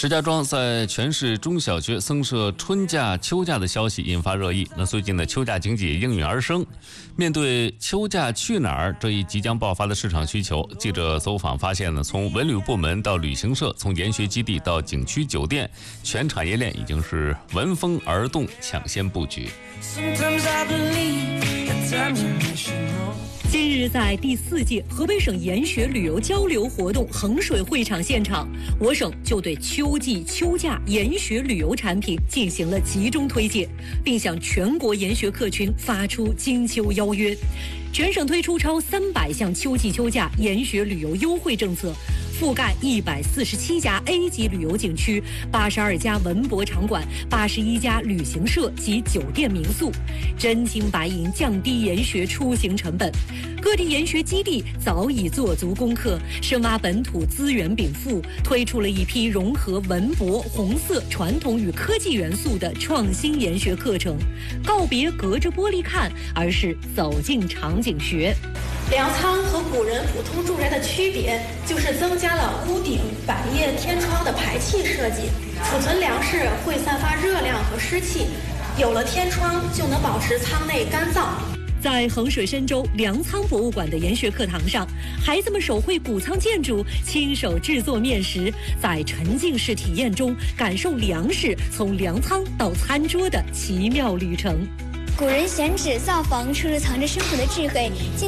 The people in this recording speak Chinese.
石家庄在全市中小学增设春假、秋假的消息引发热议。最近的秋假经济应运而生。面对秋假去哪儿这一即将爆发的市场需求，记者走访发现从文旅部门到旅行社，从研学基地到景区酒店，全产业链已经是闻风而动，抢先布局。 今日在第4届河北省研学旅游交流活动衡水会场现场，我省就对秋季、秋假研学旅游产品进行了集中推介，并向全国研学客群发出金秋邀约。全省推出超300项秋季、秋假研学旅游优惠政策，覆盖147家 A 级旅游景区、82家文博场馆、81家旅行社及酒店民宿，真金白银降低研学出行成本。各地研学基地早已做足功课，深挖本土资源禀赋，推出了一批融合文博、红色、传统与科技元素的创新研学课程，告别隔着玻璃看，而是走进场景学。 粮仓和古人普通住宅的区别，就是增加了屋顶、百叶天窗的排气设计，储存粮食会散发热量和湿气，有了天窗就能保持舱内干燥。 在衡水深州粮仓博物馆的研学课堂上，孩子们手绘谷仓建筑，亲手制作面食，在沉浸式体验中感受粮食从粮仓到餐桌的奇妙旅程。 古人选址造房，处处藏着深厚的智慧。